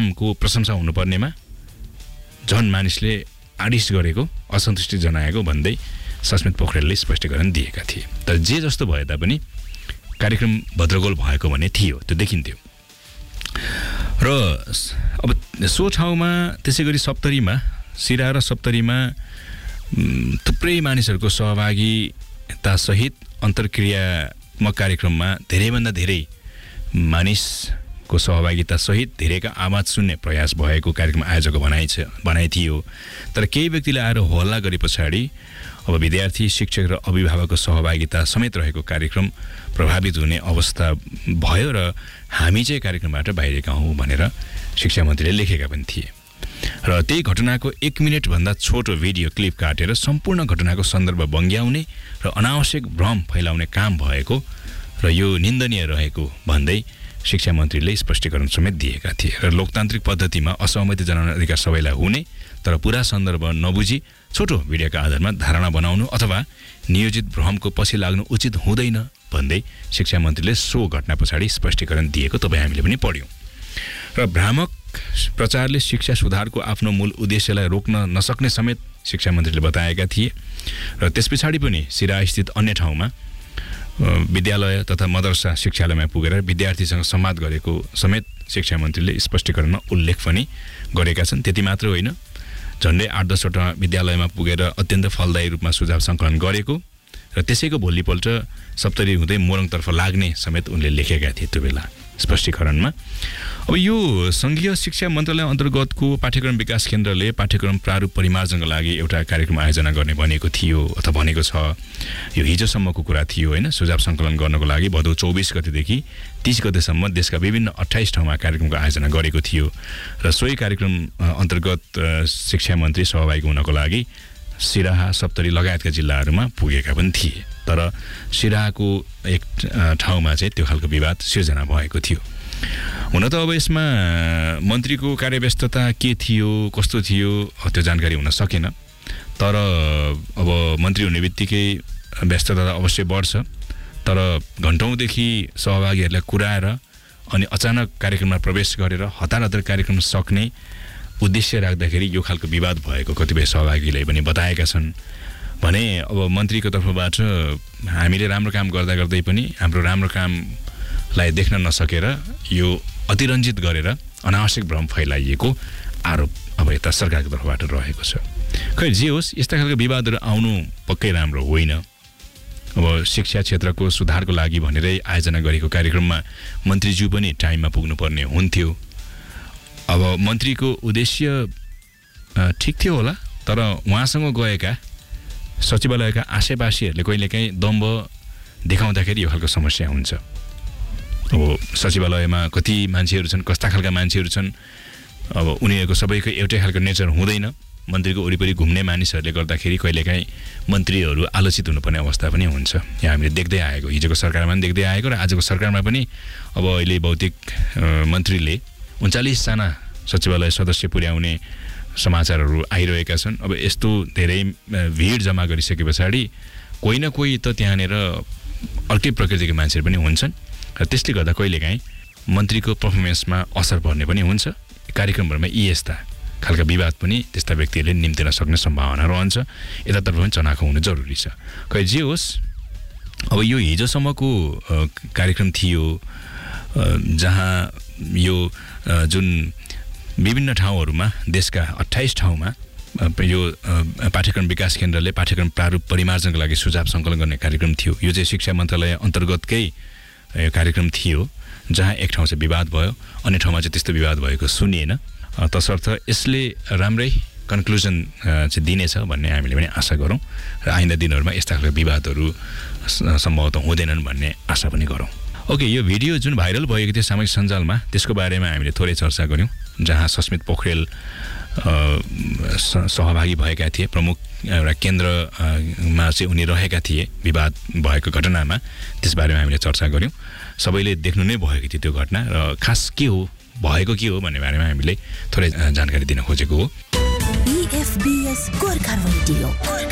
कामको प्रशंसा हुनुपर्नेमा झन् मानिसले आडिस गरेको असन्तुष्टि जनाएको भन्दै सस्मित पोखरेलले स्पष्टीकरण दिएका थिए। तर जे जस्तो भए तापनि कार्यक्रम भद्रगोल भएको भने थियो, त्यो देखिन्थ्यो। र अब सो ठाउँमा त्यसै गरी सप्तरीमा सिरा र सप्तरीमा थुप्रै मानिसहरूको सहभागितासहित अन्तर्क्रियात्मक कार्यक्रममा धेरैभन्दा धेरै मानिसको सहभागितासहित धेरैका आवाज सुन्ने प्रयास भएको कार्यक्रम आयोजकको भनाइ थियो। तर केही व्यक्तिले आएर हल्ला गरे पछाडि अब विद्यार्थी, शिक्षक र अभिभावकको सहभागिता समेत रहेको कार्यक्रम प्रभावित हुने अवस्था भयो र हामी चाहिँ कार्यक्रमबाट बाहिरिएका हौँ भनेर शिक्षा मन्त्रीले लेखेका पनि थिए। र त्यही घटनाको 1 मिनेटभन्दा छोटो भिडियो क्लिप काटेर सम्पूर्ण घटनाको सन्दर्भ बङ्ग्याउने र अनावश्यक भ्रम फैलाउने काम भएको र यो निन्दनीय रहेको भन्दै शिक्षा मन्त्रीले स्पष्टीकरण समेत दिएका थिए। र लोकतान्त्रिक पद्धतिमा असहमति जनाउने अधिकार सबैलाई हुने, तर पुरा सन्दर्भ नबुझी छोटो भिडियोका आधारमा धारणा बनाउनु अथवा नियोजित भ्रमको पछि लाग्नु उचित हुँदैन भन्दै शिक्षा मन्त्रीले सो घटना पछाडि स्पष्टीकरण दिएको तपाईँ हामीले पनि पढ्यौँ। र भ्रामक प्रचारले शिक्षा सुधारको आफ्नो मूल उद्देश्यलाई रोक्न नसक्ने समेत शिक्षा मन्त्रीले बताएका थिए। र त्यस पछाडि पनि सिरास्थित अन्य ठाउँमा विद्यालय तथा मदरसा शिक्षालयमा पुगेर विद्यार्थीसँग संवाद गरेको समेत शिक्षा मन्त्रीले स्पष्टीकरणमा उल्लेख पनि गरेका छन्। त्यति मात्र होइन, झन्डै 8-10वटा विद्यालयमा पुगेर अत्यन्त फलदायी रूपमा सुझाव सङ्कलन गरेको र त्यसैको भोलिपल्ट सप्तरी हुँदै मोरङतर्फ लाग्ने समेत उनले लेखेका थिए त्यो बेला स्पष्टीकरणमा। अब यो सङ्घीय शिक्षा मन्त्रालय अन्तर्गतको पाठ्यक्रम विकास केन्द्रले पाठ्यक्रम प्रारूप परिमार्जनको लागि एउटा कार्यक्रम आयोजना गर्ने भनेको थियो अथवा भनेको छ। यो हिजोसम्मको कुरा थियो होइन। सुझाव सङ्कलन गर्नको लागि भदौ 24 गतेदेखि 30 गतेसम्म देशका विभिन्न 28 ठाउँमा कार्यक्रमको आयोजना गरेको थियो र सोही कार्यक्रम अन्तर्गत शिक्षा मन्त्री सहभागी हुनको लागि सिराहा, सप्तरी लगायतका जिल्लाहरूमा पुगेका पनि थिए। तर सिराहाको एक ठाउँमा चाहिँ त्यो खालको विवाद सिर्जना भएको थियो। हुन त अब यसमा मन्त्रीको कार्यव्यस्तता के थियो, कस्तो थियो त्यो जानकारी हुन सकेन। तर अब मन्त्री हुने बित्तिकै व्यस्तता अवश्य बढ्छ। तर घन्टौँदेखि सहभागीहरूलाई कुराएर अनि अचानक कार्यक्रममा प्रवेश गरेर हतार कार्यक्रम सक्ने उद्देश्य राख्दाखेरि यो खालको विवाद भएको कतिपय सहभागीले पनि बताएका छन् भने अब मन्त्रीको तर्फबाट हामीले राम्रो काम गर्दा गर्दै पनि हाम्रो राम्रो कामलाई देख्न नसकेर यो अतिरञ्जित गरेर अनावश्यक भ्रम फैलाइएको आरोप अब यता सरकारको तर्फबाट रहेको छ। खै जे होस्, यस्ता खालको विवादहरू आउनु पक्कै राम्रो होइन। अब शिक्षा क्षेत्रको सुधारको लागि भनेरै आयोजना गरेको कार्यक्रममा मन्त्रीज्यू पनि टाइममा पुग्नुपर्ने हुन्थ्यो। अब मन्त्रीको उद्देश्य ठिक थियो होला, तर उहाँसँग गएका सचिवालयका आसेपासीहरूले कहिलेकाहीँ दम्ब देखाउँदाखेरि यो खालको समस्या हुन्छ। अब सचिवालयमा कति मान्छेहरू छन्, कस्ता खालका मान्छेहरू छन्, अब उनीहरूको सबैको एउटै खालको नेचर हुँदैन। मन्त्रीको वरिपरि घुम्ने मानिसहरूले गर्दाखेरि कहिलेकाहीँ मन्त्रीहरू आलोचित हुनुपर्ने अवस्था पनि हुन्छ। यहाँ हामीले देख्दै आएको, हिजोको सरकारमा पनि देख्दै आएको र आजको सरकारमा पनि अब अहिले भौतिक मन्त्रीले 39 जना सचिवालय सदस्य पुर्याउने समाचारहरू आइरहेका छन्। अब यस्तो धेरै भिड जम्मा गरिसके पछाडि कोही न कोही त त्यहाँनिर अर्कै प्रकृतिको मान्छेहरू पनि हुन्छन् र त्यसले गर्दा कहिलेकाहीँ मन्त्रीको पर्फर्मेन्समा असर पर्ने पनि हुन्छ। कार्यक्रमहरूमा यस्ता खालका विवाद पनि त्यस्ता व्यक्तिहरूले निम्तिन सक्ने सम्भावना रहन्छ। यतातर्फ पनि चनाखो हुनु जरुरी छ। खै जे होस्, अब यो हिजोसम्मको कार्यक्रम थियो जहाँ यो जुन विभिन्न ठाउँहरूमा देशका 28 ठाउँमा यो पाठ्यक्रम विकास केन्द्रले पाठ्यक्रम प्रारूप परिमार्जनको लागि सुझाव सङ्कलन गर्ने कार्यक्रम थियो। यो चाहिँ शिक्षा मन्त्रालय अन्तर्गतकै कार्यक्रम थियो जहाँ एक ठाउँ चाहिँ विवाद भयो, अन्य ठाउँमा चाहिँ त्यस्तो विवाद भएको सुनिएन। तसर्थ यसले राम्रै कन्क्लुजन चाहिँ दिनेछ भन्ने हामीले पनि आशा गरौँ र आइन्दा दिनहरूमा यस्ता खालका विवादहरू सम्भवतः हुँदैनन् भन्ने आशा पनि गरौँ। ओके, यो भिडियो जुन भाइरल भएको थियो सामाजिक सञ्जालमा त्यसको बारेमा हामीले थोरै चर्चा गऱ्यौँ, जहाँ सस्मित पोखरेल सहभागी भएका थिए। प्रमुख एउटा केन्द्रमा चाहिँ उनी रहेका थिए विवाद भएको घटनामा, त्यसबारेमा हामीले चर्चा गऱ्यौँ। सबैले देख्नु नै भएको थियो त्यो घटना र खास के हो भएको के हो भन्ने बारेमा हामीले थोरै जानकारी दिन खोजेको हो।